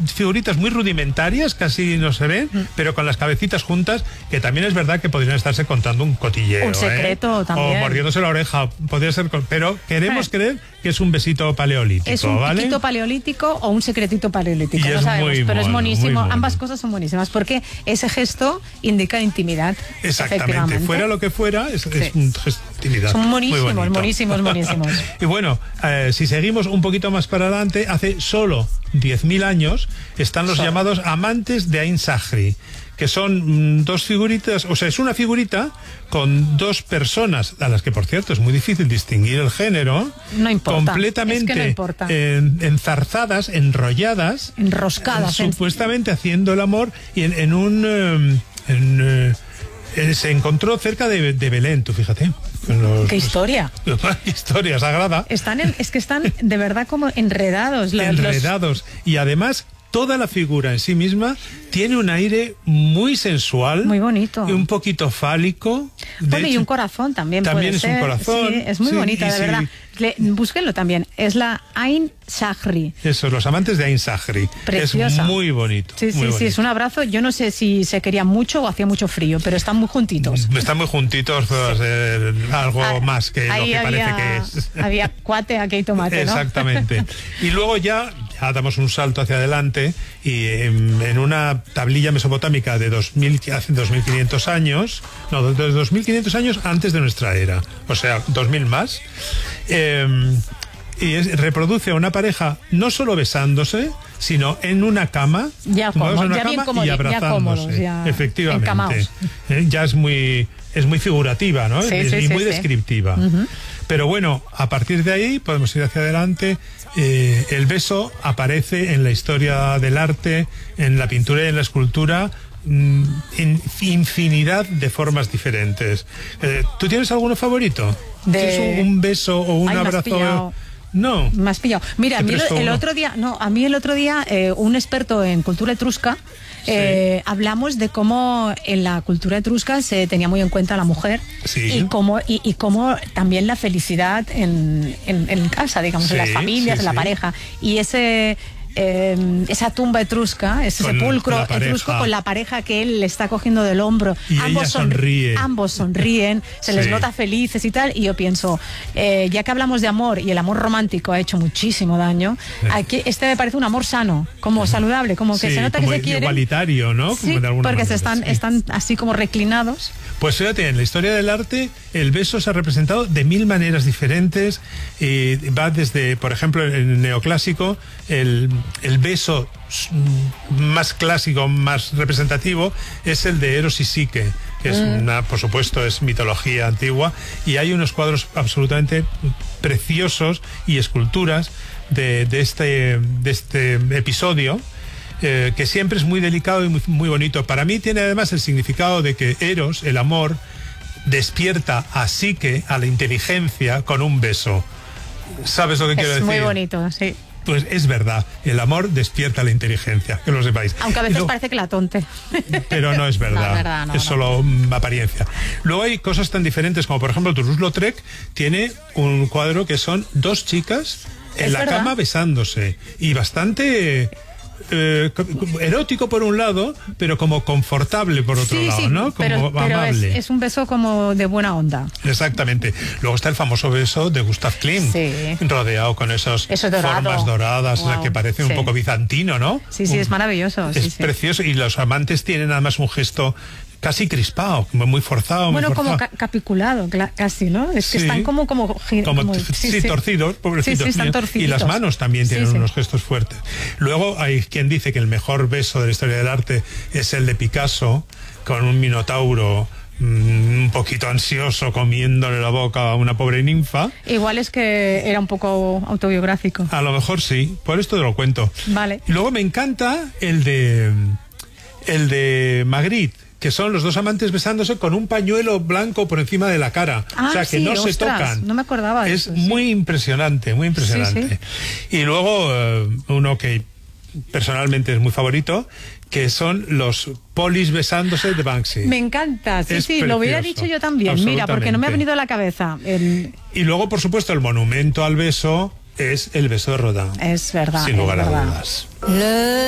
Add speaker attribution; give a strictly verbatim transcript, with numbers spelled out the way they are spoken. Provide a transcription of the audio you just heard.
Speaker 1: figuritas muy rudimentarias, casi no se ven, mm. pero con las cabecitas juntas, que también es verdad que podrían estarse contando un cotilleo.
Speaker 2: Un secreto
Speaker 1: ¿eh?
Speaker 2: también.
Speaker 1: O mordiéndose la oreja, podría ser, pero queremos eh. creer que es un besito paleolítico.
Speaker 2: Es un
Speaker 1: ¿vale?
Speaker 2: piquito paleolítico o un secretito paleolítico,
Speaker 1: y
Speaker 2: no
Speaker 1: es
Speaker 2: sabemos,
Speaker 1: muy
Speaker 2: pero
Speaker 1: mono,
Speaker 2: es monísimo. Ambas
Speaker 1: mono.
Speaker 2: cosas son buenísimas, porque ese gesto indica intimidad.
Speaker 1: Exactamente, fuera lo que fuera, es, sí. es un gesto de intimidad.
Speaker 2: Son monísimos, monísimos, monísimos.
Speaker 1: Y bueno, eh, si seguimos un poquito más para adelante, hace solo diez mil años están los so. llamados amantes de Ain Sahri, que son mmm, dos figuritas, o sea, es una figurita con dos personas, a las que, por cierto, es muy difícil distinguir el género.
Speaker 2: No importa.
Speaker 1: Completamente
Speaker 2: es que no importa.
Speaker 1: En, enzarzadas, enrolladas.
Speaker 2: Enroscadas.
Speaker 1: Eh, supuestamente en... haciendo el amor y en, en un... Eh, en, eh, se encontró cerca de, de Belén, tú fíjate.
Speaker 2: Los, ¿Qué historia?
Speaker 1: Los, historia sagrada.
Speaker 2: Están en, es que están de verdad como enredados. Los,
Speaker 1: enredados. Los... Y además... toda la figura en sí misma tiene un aire muy sensual.
Speaker 2: Muy bonito.
Speaker 1: Y un poquito fálico.
Speaker 2: Bueno, y un corazón también.
Speaker 1: También
Speaker 2: puede
Speaker 1: es
Speaker 2: ser.
Speaker 1: un corazón.
Speaker 2: Sí, es muy
Speaker 1: sí,
Speaker 2: bonita, de
Speaker 1: sí.
Speaker 2: verdad. Le, búsquenlo también. Es la Ain Sahri.
Speaker 1: Eso, los amantes de Ain Sahri.
Speaker 2: Preciosa.
Speaker 1: Es muy bonito.
Speaker 2: Sí, sí,
Speaker 1: muy
Speaker 2: sí,
Speaker 1: bonito.
Speaker 2: es un abrazo. Yo no sé si se querían mucho o hacía mucho frío, pero están muy juntitos.
Speaker 1: Están muy juntitos, pero sí. ser algo ah, más que lo que
Speaker 2: había,
Speaker 1: parece que es.
Speaker 2: Había cuate, aquí hay tomate, ¿no?
Speaker 1: Exactamente. Y luego ya, ya damos un salto hacia adelante y en, en una tablilla mesopotámica de dos mil, hace dos mil quinientos años, no, de dos mil quinientos años antes de nuestra era, o sea, dos mil más, eh, y es, reproduce a una pareja no solo besándose, sino en una cama,
Speaker 2: ya, como,
Speaker 1: en una
Speaker 2: ya
Speaker 1: cama
Speaker 2: bien como,
Speaker 1: y abrazándose.
Speaker 2: Ya cómodos, ya
Speaker 1: efectivamente. Eh, ya es muy, es muy figurativa, ¿no?
Speaker 2: Sí,
Speaker 1: es,
Speaker 2: sí,
Speaker 1: y
Speaker 2: sí,
Speaker 1: muy
Speaker 2: sí.
Speaker 1: descriptiva. Uh-huh. Pero bueno, a partir de ahí podemos ir hacia adelante. Eh, el beso aparece en la historia del arte, en la pintura y en la escultura, mmm, en infinidad de formas diferentes. Eh, ¿Tú tienes alguno favorito?
Speaker 2: De...
Speaker 1: ¿Tienes un, un beso o un
Speaker 2: Ay,
Speaker 1: abrazo? No.
Speaker 2: Me has pillado. Mira, a mí el, el otro día, no, a mí el otro día eh, un experto en cultura etrusca eh, sí. hablamos de cómo en la cultura etrusca se tenía muy en cuenta a la mujer
Speaker 1: sí.
Speaker 2: y cómo y, y cómo también la felicidad en, en, en casa, digamos, sí, en las familias, sí, en la sí. pareja, y ese Eh, esa tumba etrusca, ese con sepulcro etrusco con la pareja que él le está cogiendo del hombro.
Speaker 1: Y ambos sonríen.
Speaker 2: Ambos sonríen, se sí. les nota felices y tal. Y yo pienso, eh, ya que hablamos de amor y el amor romántico ha hecho muchísimo daño, sí. aquí este me parece un amor sano, como saludable, como que
Speaker 1: sí,
Speaker 2: se nota
Speaker 1: como
Speaker 2: que se quieren.
Speaker 1: Igualitario, ¿no?
Speaker 2: Sí,
Speaker 1: como de alguna
Speaker 2: porque
Speaker 1: manera,
Speaker 2: se están,
Speaker 1: sí.
Speaker 2: están así como reclinados.
Speaker 1: Pues fíjate, en la historia del arte el beso se ha representado de mil maneras diferentes. Y va desde, por ejemplo, en el neoclásico, el, el beso más clásico, más representativo, es el de Eros y Psique, que es mm. una, por supuesto, es mitología antigua, y hay unos cuadros absolutamente preciosos y esculturas de, de, este, de este episodio. Eh, que siempre es muy delicado y muy, muy bonito. Para mí tiene además el significado de que Eros, el amor, despierta a Psique, a la inteligencia, con un beso. ¿Sabes lo que
Speaker 2: es
Speaker 1: quiero decir?
Speaker 2: Es muy bonito, sí.
Speaker 1: Pues es verdad, el amor despierta la inteligencia, que lo sepáis.
Speaker 2: Aunque a veces
Speaker 1: luego,
Speaker 2: parece que la tonte.
Speaker 1: Pero no es verdad,
Speaker 2: no, verdad no,
Speaker 1: es
Speaker 2: no.
Speaker 1: solo no. apariencia. Luego hay cosas tan diferentes como, por ejemplo, Toulouse-Lautrec tiene un cuadro que son dos chicas en
Speaker 2: es
Speaker 1: la
Speaker 2: verdad.
Speaker 1: cama besándose, y bastante... Eh, erótico por un lado, pero como confortable por otro
Speaker 2: sí,
Speaker 1: lado,
Speaker 2: sí,
Speaker 1: ¿no? Como
Speaker 2: pero, pero
Speaker 1: amable.
Speaker 2: Es, es un beso como de buena onda.
Speaker 1: Exactamente. Luego está el famoso beso de Gustav Klimt,
Speaker 2: sí.
Speaker 1: rodeado con esas
Speaker 2: Eso dorado.
Speaker 1: formas doradas, wow. o sea, que parece sí. un poco bizantino, ¿no?
Speaker 2: Sí, sí,
Speaker 1: un,
Speaker 2: es maravilloso.
Speaker 1: Es
Speaker 2: sí, sí.
Speaker 1: precioso, y los amantes tienen además un gesto casi crispado, muy forzado.
Speaker 2: Bueno,
Speaker 1: muy
Speaker 2: como ca capiculado, casi, ¿no? Es que sí. están como... como,
Speaker 1: como
Speaker 2: como
Speaker 1: sí,
Speaker 2: sí,
Speaker 1: sí, torcidos, pobrecitos.
Speaker 2: Sí, sí, están torciditos.
Speaker 1: Y las manos también tienen
Speaker 2: sí,
Speaker 1: unos
Speaker 2: sí.
Speaker 1: gestos fuertes. Luego hay quien dice que el mejor beso de la historia del arte es el de Picasso, con un minotauro mmm, un poquito ansioso comiéndole la boca a una pobre ninfa.
Speaker 2: Igual es que era un poco autobiográfico.
Speaker 1: A lo mejor sí, por esto te lo cuento.
Speaker 2: Vale.
Speaker 1: Y luego me encanta el de el de Magritte, que son los dos amantes besándose con un pañuelo blanco por encima de la cara.
Speaker 2: Ah,
Speaker 1: o sea, que
Speaker 2: sí,
Speaker 1: no
Speaker 2: ostras,
Speaker 1: se tocan.
Speaker 2: No me acordaba de
Speaker 1: Es
Speaker 2: eso,
Speaker 1: muy
Speaker 2: sí.
Speaker 1: impresionante, muy impresionante.
Speaker 2: Sí, sí.
Speaker 1: Y luego uh, uno que personalmente es muy favorito, que son los polis besándose de Banksy.
Speaker 2: Me encanta, sí,
Speaker 1: es
Speaker 2: sí,
Speaker 1: precioso,
Speaker 2: lo hubiera dicho yo también. Mira, porque no me ha venido a la cabeza. El...
Speaker 1: Y luego, por supuesto, el monumento al beso es el beso de Rodin.
Speaker 2: Es verdad.
Speaker 1: Sin lugar
Speaker 2: es
Speaker 1: a
Speaker 2: verdad.
Speaker 1: dudas.
Speaker 2: Le...